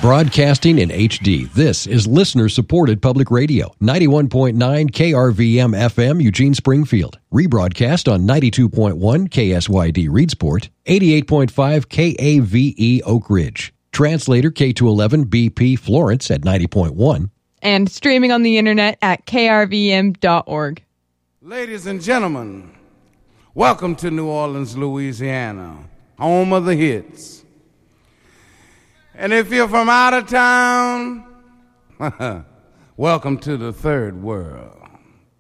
Broadcasting in HD, this is listener-supported public radio. 91.9 KRVM FM, Eugene, Springfield. Rebroadcast on 92.1 KSYD, Reedsport. 88.5 KAVE, Oak Ridge. Translator K211 BP, Florence at 90.1. And streaming on the internet at krvm.org. Ladies and gentlemen, welcome to New Orleans, Louisiana, home of the hits. And if you're from out of town, welcome to the third world.